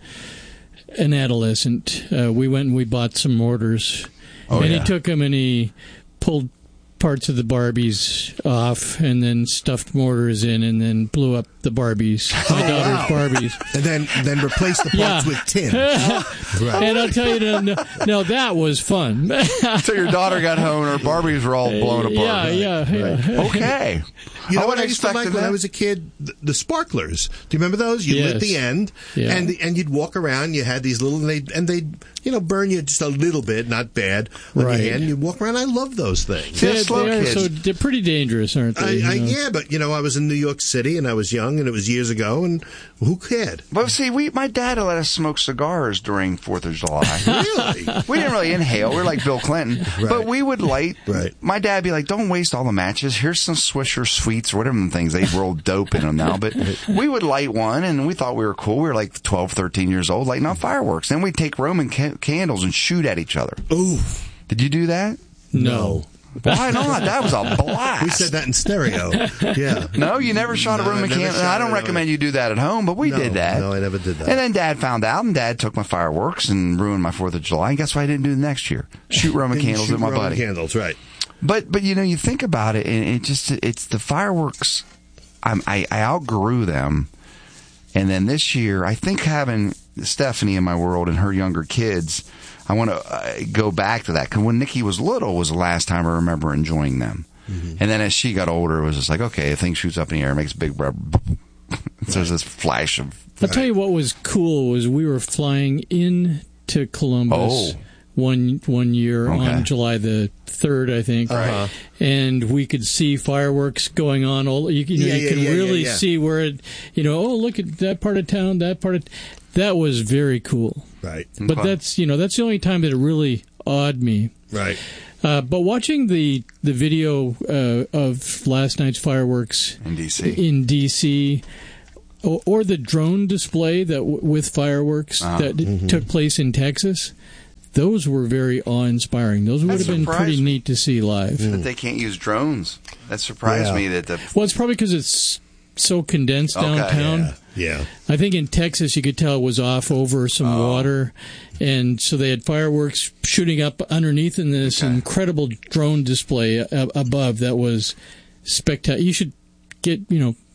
[SPEAKER 1] an adolescent. Uh, we went and we bought some mortars,
[SPEAKER 3] Oh,
[SPEAKER 1] and
[SPEAKER 3] yeah.
[SPEAKER 1] he took them and he pulled parts of the Barbies off, and then stuffed mortars in, and then blew up the Barbies, my daughter's Barbies,
[SPEAKER 2] and then then replace the parts
[SPEAKER 1] Yeah.
[SPEAKER 2] with tin. Right.
[SPEAKER 1] And I'll tell you, no, no, no, that was fun.
[SPEAKER 3] So your daughter got home, and her Barbies were all blown apart.
[SPEAKER 1] Yeah, yeah, yeah.
[SPEAKER 3] Okay.
[SPEAKER 2] You know
[SPEAKER 3] I
[SPEAKER 2] what I
[SPEAKER 3] wouldn't
[SPEAKER 2] used to
[SPEAKER 3] expect
[SPEAKER 2] like when
[SPEAKER 3] that.
[SPEAKER 2] I was a kid? The, the sparklers. Do you remember those? You lit
[SPEAKER 1] Yes.
[SPEAKER 2] the end,
[SPEAKER 1] Yeah.
[SPEAKER 2] and and you'd walk around. You had these little, and they and they you know burn you just a little bit, not bad on
[SPEAKER 1] Right.
[SPEAKER 2] your hand. You walk around. I love those things.
[SPEAKER 3] Yeah,
[SPEAKER 1] They're,
[SPEAKER 3] slow
[SPEAKER 1] they're,
[SPEAKER 3] kids.
[SPEAKER 1] so they're pretty dangerous, aren't
[SPEAKER 2] I,
[SPEAKER 1] they?
[SPEAKER 2] I,
[SPEAKER 1] you know?
[SPEAKER 2] yeah, but you know, I was in New York City and I was young, and it was years ago, and who cared?
[SPEAKER 3] But see, we my dad let us smoke cigars during Fourth of July.
[SPEAKER 2] Really?
[SPEAKER 3] We didn't really inhale. We were like Bill Clinton,
[SPEAKER 2] Right.
[SPEAKER 3] but we would light.
[SPEAKER 2] Right.
[SPEAKER 3] My dad would be like, "Don't waste all the matches. Here's some Swisher Sweets or whatever them things they roll dope in them now." But we would light one, and we thought we were cool. We were like twelve, thirteen years old, lighting off fireworks. Then we'd take Roman ca- candles and shoot at each other.
[SPEAKER 2] Ooh,
[SPEAKER 3] Did you do that?
[SPEAKER 1] No.
[SPEAKER 3] Why not? That was a blast.
[SPEAKER 2] we said that in stereo. Yeah.
[SPEAKER 3] No, you never shot a
[SPEAKER 2] No,
[SPEAKER 3] Roman
[SPEAKER 2] I never
[SPEAKER 3] candle.
[SPEAKER 2] shot
[SPEAKER 3] I don't
[SPEAKER 2] it,
[SPEAKER 3] recommend
[SPEAKER 2] no.
[SPEAKER 3] you do that at home, but we
[SPEAKER 2] No,
[SPEAKER 3] did that.
[SPEAKER 2] No, I never did that.
[SPEAKER 3] And then Dad found out, and Dad took my fireworks and ruined my Fourth of July. And guess what I didn't do the next year? Shoot Roman
[SPEAKER 2] And you
[SPEAKER 3] candles
[SPEAKER 2] shoot
[SPEAKER 3] at my
[SPEAKER 2] Roman
[SPEAKER 3] buddy.
[SPEAKER 2] Candles, right?
[SPEAKER 3] But but you know, you think about it, and it just it's the fireworks. I'm, I I outgrew them, and then this year, I think having Stephanie in my world and her younger kids, I want to uh, go back to that because when Nikki was little was the last time I remember enjoying them.
[SPEAKER 2] Mm-hmm.
[SPEAKER 3] And then as she got older, it was just like, okay, a thing shoots up in the air, makes a big, so there's this flash of.
[SPEAKER 1] I'll tell you what was cool was we were flying in to Columbus
[SPEAKER 3] Oh.
[SPEAKER 1] one one year
[SPEAKER 3] Okay.
[SPEAKER 1] on July the third, I think,
[SPEAKER 2] Uh-huh.
[SPEAKER 1] and we could see fireworks going on. All you, you know,
[SPEAKER 2] Yeah,
[SPEAKER 1] you
[SPEAKER 2] yeah,
[SPEAKER 1] can
[SPEAKER 2] yeah, yeah,
[SPEAKER 1] really
[SPEAKER 2] yeah.
[SPEAKER 1] see where it. You know, oh look at that part of town, that part of that was very cool.
[SPEAKER 2] Right.
[SPEAKER 1] But
[SPEAKER 3] Okay.
[SPEAKER 1] that's you know that's the only time that it really awed me.
[SPEAKER 2] Right.
[SPEAKER 1] Uh, but watching the the video uh, of last night's fireworks
[SPEAKER 3] In D C
[SPEAKER 1] in D C, or, or the drone display that w- with fireworks
[SPEAKER 3] Uh-huh.
[SPEAKER 1] that
[SPEAKER 2] Mm-hmm.
[SPEAKER 1] took place in Texas, those were very awe-inspiring. Those would
[SPEAKER 3] That
[SPEAKER 1] have been
[SPEAKER 3] surprised
[SPEAKER 1] pretty
[SPEAKER 3] me.
[SPEAKER 1] neat to see live.
[SPEAKER 3] that they can't use drones. That surprised
[SPEAKER 2] Yeah.
[SPEAKER 3] me that the
[SPEAKER 1] Well, it's probably because it's so condensed
[SPEAKER 3] Okay,
[SPEAKER 1] downtown.
[SPEAKER 2] Yeah. Yeah.
[SPEAKER 1] I think in Texas you could tell it was off over some
[SPEAKER 3] Oh.
[SPEAKER 1] water, and so they had fireworks shooting up underneath in this
[SPEAKER 3] Okay.
[SPEAKER 1] incredible drone display a- above that was spectacular. You should get you know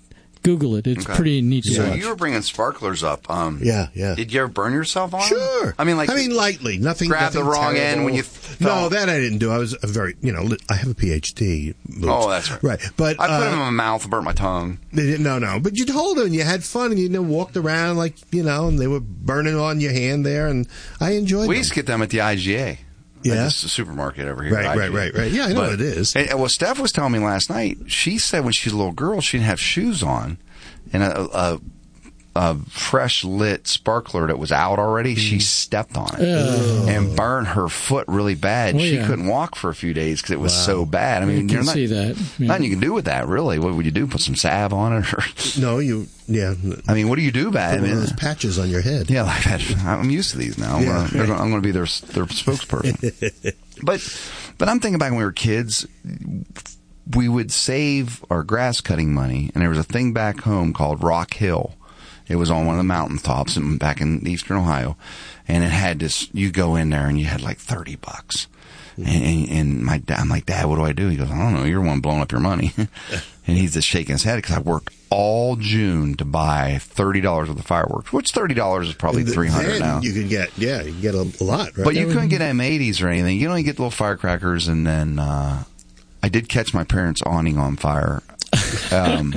[SPEAKER 1] Google it. It's
[SPEAKER 3] Okay.
[SPEAKER 1] pretty neat to
[SPEAKER 3] So
[SPEAKER 1] watch.
[SPEAKER 3] you were bringing sparklers up. Um,
[SPEAKER 2] Yeah, yeah.
[SPEAKER 3] Did you ever burn yourself on them?
[SPEAKER 2] Sure.
[SPEAKER 3] I mean, like
[SPEAKER 2] I mean, lightly. Nothing.
[SPEAKER 3] grab
[SPEAKER 2] nothing
[SPEAKER 3] the wrong
[SPEAKER 2] terrible.
[SPEAKER 3] end when you.
[SPEAKER 2] No,
[SPEAKER 3] fell.
[SPEAKER 2] that I didn't do. I was a very, you know, li- I have a P H D. Boots.
[SPEAKER 3] Oh, that's right.
[SPEAKER 2] Right, but
[SPEAKER 3] I put
[SPEAKER 2] uh,
[SPEAKER 3] them in my mouth and burnt my tongue.
[SPEAKER 2] They didn't, no, no. But you'd hold them and you had fun and you know, walked around like, you know, and they were burning on your hand there and I enjoyed
[SPEAKER 3] We
[SPEAKER 2] them.
[SPEAKER 3] used to get them at the I G A.
[SPEAKER 2] Yeah.
[SPEAKER 3] Like this is a supermarket over here.
[SPEAKER 2] Right,
[SPEAKER 3] at
[SPEAKER 2] right,
[SPEAKER 3] I G A.
[SPEAKER 2] right, right. Yeah, I know
[SPEAKER 3] But-
[SPEAKER 2] what it is.
[SPEAKER 3] And, and well, Steph was telling me last night, she said when she was a little girl, she didn't have shoes on. And a, a, a fresh lit sparkler that was out already, she stepped on it
[SPEAKER 1] Oh.
[SPEAKER 3] and burned her foot really bad.
[SPEAKER 1] Oh,
[SPEAKER 3] she
[SPEAKER 1] yeah.
[SPEAKER 3] couldn't walk for a few days because it was
[SPEAKER 2] Wow.
[SPEAKER 3] so bad. I mean,
[SPEAKER 1] I
[SPEAKER 3] you're
[SPEAKER 1] can
[SPEAKER 3] not,
[SPEAKER 1] see that. Yeah.
[SPEAKER 3] nothing you can do with that, really. What would you do? Put some salve on it? Or,
[SPEAKER 2] No, you, yeah.
[SPEAKER 3] I mean, what do you do bad?
[SPEAKER 2] Put
[SPEAKER 3] I
[SPEAKER 2] one
[SPEAKER 3] mean,
[SPEAKER 2] of those patches on your head.
[SPEAKER 3] yeah, like that. I'm used to these now. I'm
[SPEAKER 2] Yeah,
[SPEAKER 3] gonna, they're
[SPEAKER 2] right.
[SPEAKER 3] gonna, I'm going to be their their spokesperson. but but I'm thinking back when we were kids, we would save our grass cutting money, and there was a thing back home called Rock Hill. It was on one of the mountaintops in, back in eastern Ohio, and it had this. You go in there and you had like thirty bucks. And, and, and my dad, I'm like, Dad, what do I do? He goes, I don't know. You're the one blowing up your money. And he's just shaking his head because I worked all June to buy thirty dollars worth of fireworks, which thirty dollars is probably
[SPEAKER 2] And
[SPEAKER 3] three hundred
[SPEAKER 2] then
[SPEAKER 3] now.
[SPEAKER 2] You could get, yeah, you can get a, a lot, right?
[SPEAKER 3] But you couldn't get M eighties or anything. You only get little firecrackers, and then uh, I did catch my parents' awning on fire um,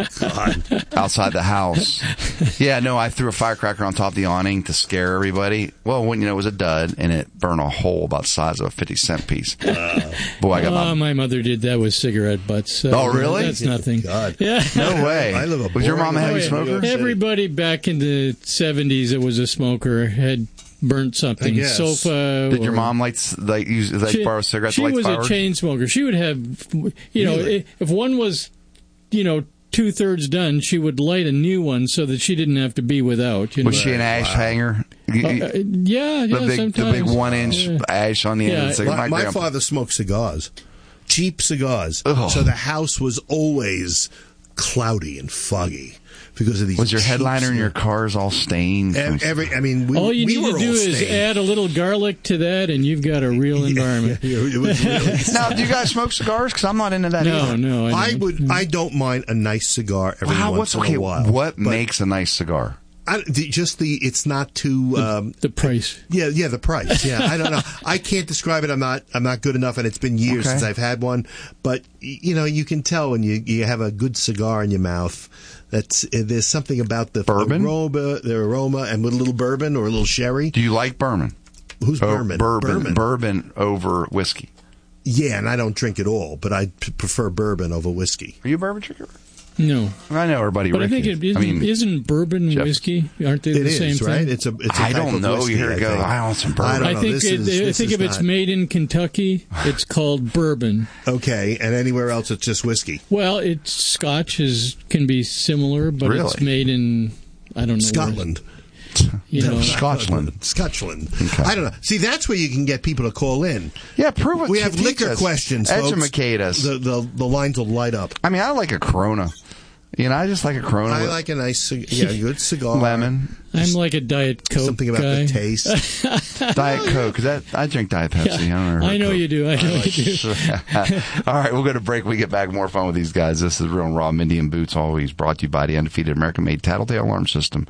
[SPEAKER 3] outside the house. Yeah, no, I threw a firecracker on top of the awning to scare everybody. Well, when you know it was a dud, and it burned a hole about the size of a fifty cent piece. Boy, I got
[SPEAKER 1] Oh,
[SPEAKER 3] my.
[SPEAKER 1] my mother did that with cigarette butts. So
[SPEAKER 3] Oh, really?
[SPEAKER 1] That's nothing.
[SPEAKER 2] God.
[SPEAKER 1] Yeah.
[SPEAKER 3] No way.
[SPEAKER 2] I live a
[SPEAKER 3] Was your mom a
[SPEAKER 2] boring
[SPEAKER 3] heavy
[SPEAKER 2] life in New
[SPEAKER 3] smoker?
[SPEAKER 2] York City.
[SPEAKER 1] Everybody back in the seventies that was a smoker had burnt something.
[SPEAKER 2] I guess.
[SPEAKER 1] Sofa.
[SPEAKER 3] Did your
[SPEAKER 1] or-
[SPEAKER 3] mom like s- like use like
[SPEAKER 1] She-
[SPEAKER 3] borrow cigarettes?
[SPEAKER 1] She
[SPEAKER 3] to light
[SPEAKER 1] was
[SPEAKER 3] fireworks?
[SPEAKER 1] a chain smoker. She would have, you know,
[SPEAKER 2] Really?
[SPEAKER 1] i- if one was, you know, two thirds done, she would light a new one so that she didn't have to be without. You know?
[SPEAKER 3] Was she an ash hanger? You-
[SPEAKER 1] Uh,
[SPEAKER 3] you-
[SPEAKER 1] uh, yeah, yeah.
[SPEAKER 3] the big, the
[SPEAKER 1] sometimes.
[SPEAKER 3] big one inch
[SPEAKER 1] Yeah.
[SPEAKER 3] ash on the end
[SPEAKER 1] Yeah.
[SPEAKER 3] of the cigarette.
[SPEAKER 2] My, my
[SPEAKER 3] grandpa-
[SPEAKER 2] father smoked cigars, cheap cigars.
[SPEAKER 3] Ugh.
[SPEAKER 2] So the house was always cloudy and foggy because of these.
[SPEAKER 3] Was your
[SPEAKER 2] cheap
[SPEAKER 3] headliner in your
[SPEAKER 2] cigars.
[SPEAKER 3] cars all stained?
[SPEAKER 2] Ev- Every, I mean, we,
[SPEAKER 1] All you
[SPEAKER 2] we
[SPEAKER 1] need
[SPEAKER 2] were
[SPEAKER 1] to do
[SPEAKER 2] all
[SPEAKER 1] is
[SPEAKER 2] stained.
[SPEAKER 1] add a little garlic to that, and you've got a real environment.
[SPEAKER 2] Yeah, it was really
[SPEAKER 3] Now, do you guys smoke cigars? Because I'm not into that
[SPEAKER 1] No,
[SPEAKER 3] either.
[SPEAKER 1] no. I,
[SPEAKER 2] I
[SPEAKER 1] don't.
[SPEAKER 2] would. I don't mind a nice cigar every
[SPEAKER 3] Wow,
[SPEAKER 2] once
[SPEAKER 3] what's
[SPEAKER 2] in
[SPEAKER 3] okay?
[SPEAKER 2] a while.
[SPEAKER 3] What
[SPEAKER 2] but
[SPEAKER 3] makes a nice cigar?
[SPEAKER 2] I, the, just the? It's not too. Um,
[SPEAKER 1] the price.
[SPEAKER 2] yeah, yeah, the price. Yeah, I don't know. I can't describe it. I'm not. I'm not good enough, and it's been years
[SPEAKER 3] Okay.
[SPEAKER 2] since I've had one. But y- you know, you can tell when you you have a good cigar in your mouth. That's uh, there's something about the
[SPEAKER 3] Bourbon?
[SPEAKER 2] aroma, the aroma, and with a little bourbon or a little sherry.
[SPEAKER 3] Do you like bourbon?
[SPEAKER 2] Who's
[SPEAKER 3] Oh,
[SPEAKER 2] bourbon?
[SPEAKER 3] bourbon? Bourbon over whiskey.
[SPEAKER 2] Yeah, and I don't drink it all, but I p- prefer bourbon over whiskey.
[SPEAKER 3] Are you a bourbon drinker?
[SPEAKER 1] No.
[SPEAKER 3] I know everybody.
[SPEAKER 1] But I
[SPEAKER 3] Rick
[SPEAKER 1] think
[SPEAKER 3] is.
[SPEAKER 1] it isn't,
[SPEAKER 3] I mean,
[SPEAKER 1] isn't bourbon
[SPEAKER 3] Jeff-
[SPEAKER 1] whiskey? Aren't they
[SPEAKER 2] It
[SPEAKER 1] the
[SPEAKER 2] is
[SPEAKER 1] same
[SPEAKER 2] right.
[SPEAKER 1] thing?
[SPEAKER 2] It's a. It's a
[SPEAKER 3] I
[SPEAKER 2] type
[SPEAKER 3] don't
[SPEAKER 2] of
[SPEAKER 3] know.
[SPEAKER 2] whiskey,
[SPEAKER 3] Here
[SPEAKER 2] I
[SPEAKER 3] it goes.
[SPEAKER 2] think.
[SPEAKER 3] I want some
[SPEAKER 2] I
[SPEAKER 3] bourbon.
[SPEAKER 2] don't
[SPEAKER 1] I
[SPEAKER 2] know.
[SPEAKER 1] think
[SPEAKER 2] This
[SPEAKER 1] it,
[SPEAKER 2] is-
[SPEAKER 1] I
[SPEAKER 2] this
[SPEAKER 1] think
[SPEAKER 2] is
[SPEAKER 1] if it's
[SPEAKER 2] not-
[SPEAKER 1] made in Kentucky, it's called bourbon.
[SPEAKER 2] Okay, and anywhere else it's just whiskey.
[SPEAKER 1] Well, it's Scotch is can be similar, but it's
[SPEAKER 3] Really?
[SPEAKER 1] made in I don't know
[SPEAKER 2] Scotland.
[SPEAKER 1] Where, you know,
[SPEAKER 3] Scotland.
[SPEAKER 2] Scotland.
[SPEAKER 3] Okay.
[SPEAKER 2] I don't know. See, that's where you can get people to call in.
[SPEAKER 3] Yeah, prove it.
[SPEAKER 2] We have
[SPEAKER 3] Teach
[SPEAKER 2] liquor
[SPEAKER 3] us.
[SPEAKER 2] questions, folks.
[SPEAKER 3] Educate us.
[SPEAKER 2] The, the the lines will light up.
[SPEAKER 3] I mean, I like a Corona. You know, I just like a Corona.
[SPEAKER 2] I
[SPEAKER 3] with
[SPEAKER 2] like a nice, cig- yeah, good cigar.
[SPEAKER 3] lemon,
[SPEAKER 1] I'm like a Diet Coke
[SPEAKER 2] Something about
[SPEAKER 1] guy.
[SPEAKER 2] the taste.
[SPEAKER 3] Diet Coke. That I drink Diet Pepsi. I don't know.
[SPEAKER 1] I know you do. I know you do.
[SPEAKER 3] All right, we'll go to break. We get back. More fun with these guys. This is Real and Raw. Mindy and Boots, always brought to you by the undefeated American-made Tattletale Alarm System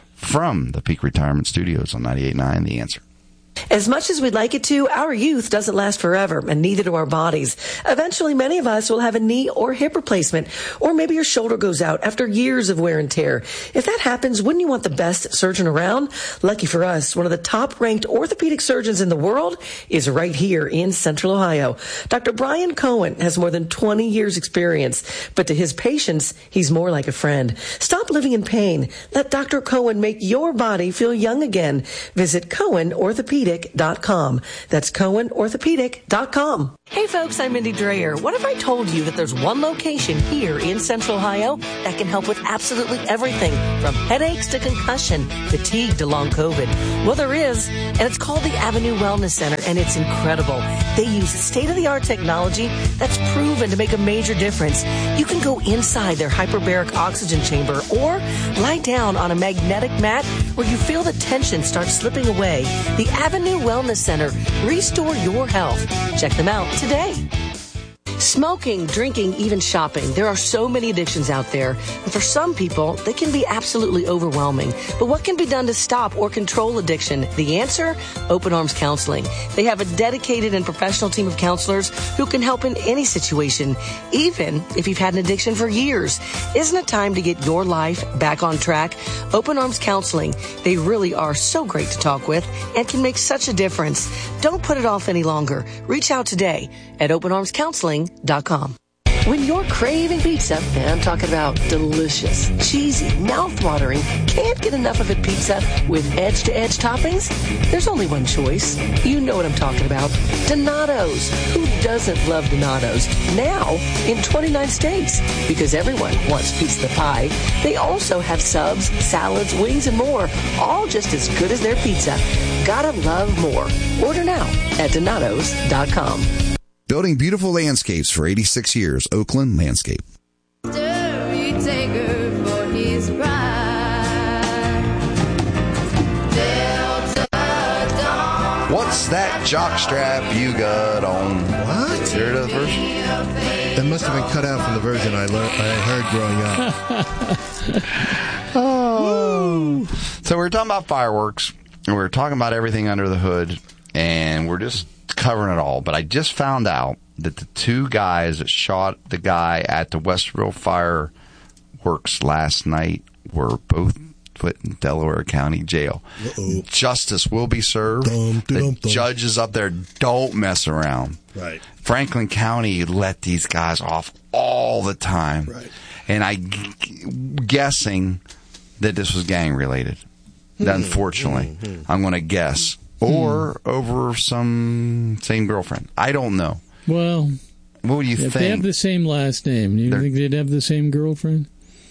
[SPEAKER 3] from the Peak Retirement Studios on ninety-eight point nine The Answer.
[SPEAKER 5] As much as we'd like it to, our youth doesn't last forever, and neither do our bodies. Eventually, many of us will have a knee or hip replacement, or maybe your shoulder goes out after years of wear and tear. If that happens, wouldn't you want the best surgeon around? Lucky for us, one of the top-ranked orthopedic surgeons in the world is right here in Central Ohio. Doctor Brian Cohen has more than twenty years experience, but to his patients, he's more like a friend. Stop living in pain. Let Doctor Cohen make your body feel young again. Visit Cohen Orthopedic dot com. That's Cohen Orthopedic dot com. Hey folks, I'm Mindy Dreyer. What if I told you that there's one location here in Central Ohio that can help with absolutely everything from headaches to concussion, fatigue to long COVID? Well, there is, and it's called the Avenue Wellness Center, and it's incredible. They use state-of-the-art technology that's proven to make a major difference. You can go inside their hyperbaric oxygen chamber or lie down on a magnetic mat where you feel the tension start slipping away. The Avenue Wellness Center. Restore your health. Check them out today. Smoking, drinking, even shopping. There are so many addictions out there. And for some people, they can be absolutely overwhelming. But what can be done to stop or control addiction? The answer? Open Arms Counseling. They have a dedicated and professional team of counselors who can help in any situation, even if you've had an addiction for years. Isn't it time to get your life back on track? Open Arms Counseling. They really are so great to talk with and can make such a difference. Don't put it off any longer. Reach out today at open arms counseling dot com. When you're craving pizza, and I'm talking about delicious, cheesy, mouth-watering, can't get enough of it pizza with edge-to-edge toppings, there's only one choice. You know what I'm talking about. Donato's. Who doesn't love Donato's? Now in twenty-nine states. Because everyone wants a piece of the pie. They also have subs, salads, wings, and more. All just as good as their pizza. Gotta love more. Order now at donatos dot com.
[SPEAKER 14] Building beautiful landscapes for eighty-six years. Oakland Landscape.
[SPEAKER 18] What's
[SPEAKER 3] that jockstrap you got on?
[SPEAKER 2] What?
[SPEAKER 3] Hear the version?
[SPEAKER 2] That must have been cut out from the version I learned, I heard growing up.
[SPEAKER 3] Oh. So we were talking about fireworks, and we were talking about everything under the hood, and we're just covering it all. But I just found out that the two guys that shot the guy at the Westerville fireworks last night were both put in Delaware County Jail. Uh-oh. Justice will be served. Dum, the dum, dum. Judges up there don't mess around.
[SPEAKER 2] Right.
[SPEAKER 3] Franklin County let these guys off all the time.
[SPEAKER 2] Right.
[SPEAKER 3] And I guessing that this was gang related. Mm-hmm. Unfortunately, mm-hmm. I'm going to guess. Or mm. over some same girlfriend. I don't know.
[SPEAKER 1] Well,
[SPEAKER 3] what do you
[SPEAKER 1] if
[SPEAKER 3] think?
[SPEAKER 1] They have the same last name. Do you They're, think they'd have the same girlfriend?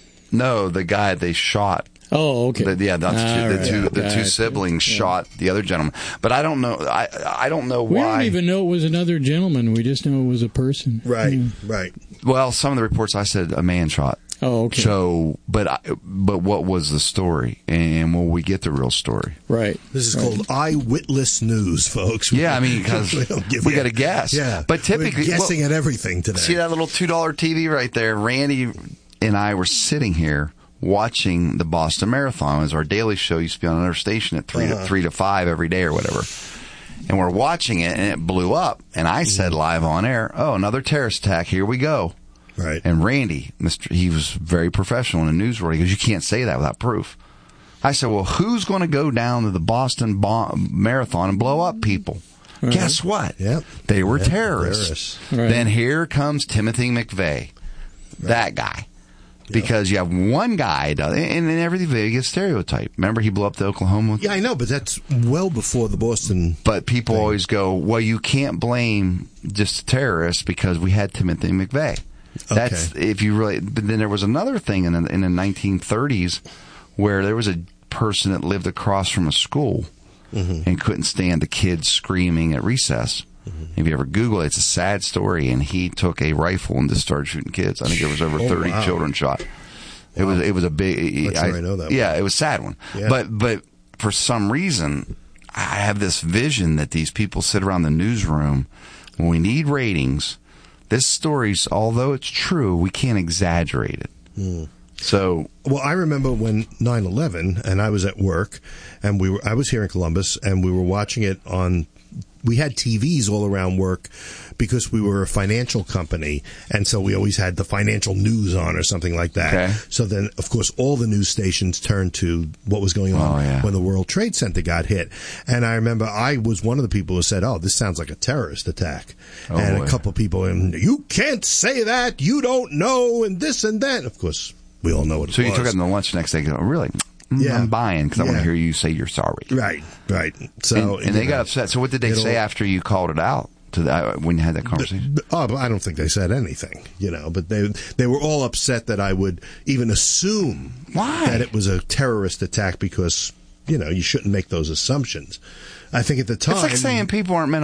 [SPEAKER 3] No, the guy they shot.
[SPEAKER 1] Oh, okay.
[SPEAKER 3] The, yeah, that's two, the
[SPEAKER 1] right.
[SPEAKER 3] two the
[SPEAKER 1] Got
[SPEAKER 3] two
[SPEAKER 1] it.
[SPEAKER 3] siblings
[SPEAKER 1] yeah.
[SPEAKER 3] shot the other gentleman. But I don't know. I I don't know
[SPEAKER 1] we
[SPEAKER 3] why.
[SPEAKER 1] We don't even know it was another gentleman. We just know it was a person.
[SPEAKER 2] Right.
[SPEAKER 1] Yeah.
[SPEAKER 2] Right.
[SPEAKER 3] Well, some of the reports I said a man shot.
[SPEAKER 1] Oh, okay.
[SPEAKER 3] So, but I, but what was the story, and will we get the real story?
[SPEAKER 1] Right.
[SPEAKER 2] This is
[SPEAKER 1] right.
[SPEAKER 2] called eyewitness news, folks.
[SPEAKER 3] Yeah, I mean, because we got to guess.
[SPEAKER 2] Yeah,
[SPEAKER 3] but typically
[SPEAKER 2] we're guessing
[SPEAKER 3] well,
[SPEAKER 2] at everything today.
[SPEAKER 3] See that little two dollar T V right there? Randy and I were sitting here watching the Boston Marathon. It was our daily show. Used to be on another station at three uh-huh. to three to five every day or whatever. And we're watching it, and it blew up. And I said live on air, "Oh, another terrorist attack! Here we go."
[SPEAKER 2] Right.
[SPEAKER 3] And Randy, Mister he was very professional in the news world. He goes, "You can't say that without proof." I said, "Well, who's going to go down to the Boston bomb- Marathon and blow up people?" Right. Guess what?
[SPEAKER 2] Yep.
[SPEAKER 3] They were
[SPEAKER 2] yep.
[SPEAKER 3] terrorists.
[SPEAKER 2] terrorists.
[SPEAKER 1] Right.
[SPEAKER 3] Then here comes Timothy McVeigh, right. that guy. Because yep. you have one guy, and then everything gets stereotyped. Remember, he blew up the Oklahoma?
[SPEAKER 2] Yeah, I know, but that's well before the Boston.
[SPEAKER 3] But people
[SPEAKER 2] thing.
[SPEAKER 3] always go, well, you can't blame just terrorists because we had Timothy McVeigh. That's
[SPEAKER 2] okay.
[SPEAKER 3] if you really. But then there was another thing in the, in the nineteen thirties where there was a person that lived across from a school mm-hmm. and couldn't stand the kids screaming at recess. Mm-hmm. If you ever Google it, it's a sad story. And he took a rifle and just started shooting kids. I think there was over
[SPEAKER 2] oh,
[SPEAKER 3] thirty
[SPEAKER 2] wow.
[SPEAKER 3] children shot. It
[SPEAKER 2] wow.
[SPEAKER 3] was it was a big.
[SPEAKER 2] I, I know that.
[SPEAKER 3] Yeah,
[SPEAKER 2] one.
[SPEAKER 3] it was a sad one.
[SPEAKER 2] Yeah.
[SPEAKER 3] But but for some reason, I have this vision that these people sit around the newsroom when we need ratings. This story's, although it's true, we can't exaggerate it.
[SPEAKER 2] Mm.
[SPEAKER 3] So,
[SPEAKER 2] well, I remember when nine eleven, and I was at work, and we were I was here in Columbus, and we were watching it on. We had T Vs all around work because we were a financial company, and so we always had the financial news on or something like that.
[SPEAKER 3] Okay.
[SPEAKER 2] So then, of course, all the news stations turned to what was going on
[SPEAKER 3] oh, yeah.
[SPEAKER 2] when the World Trade Center got hit. And I remember I was one of the people who said, "Oh, this sounds like a terrorist attack."
[SPEAKER 3] Oh,
[SPEAKER 2] and
[SPEAKER 3] boy.
[SPEAKER 2] a couple of people, and you can't say that, you don't know, and this and that. Of course, we all know what it
[SPEAKER 3] so
[SPEAKER 2] was.
[SPEAKER 3] you took it in the lunch the next day and go, really?
[SPEAKER 2] Yeah.
[SPEAKER 3] I'm buying because I
[SPEAKER 2] yeah.
[SPEAKER 3] want to hear you say you're sorry.
[SPEAKER 2] Right, right. So
[SPEAKER 3] and, and they got upset. So what did they say after you called it out to the, when you had that conversation?
[SPEAKER 2] The, oh, I don't think they said anything, you know. But they they were all upset that I would even assume
[SPEAKER 3] Why?
[SPEAKER 2] that it was a terrorist attack because you know you shouldn't make those assumptions. I think at the time
[SPEAKER 3] it's like saying people aren't meant